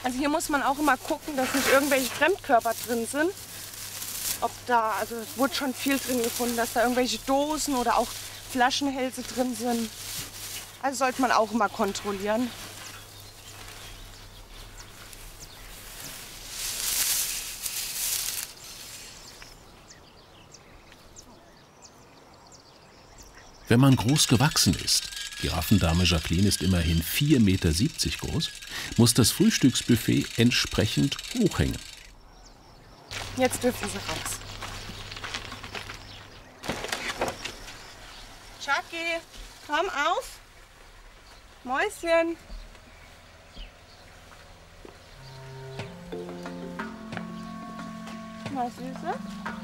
Also hier muss man auch immer gucken, dass nicht irgendwelche Fremdkörper drin sind. Ob da, also es wurde schon viel drin gefunden, dass da irgendwelche Dosen oder auch Flaschenhälse drin sind. Also sollte man auch immer kontrollieren. Wenn man groß gewachsen ist, Giraffendame Jacqueline ist immerhin 4,70 Meter groß, muss das Frühstücksbuffet entsprechend hoch hängen. Jetzt dürfen sie raus. Jackie, komm auf. Mäuschen. Na, Süße.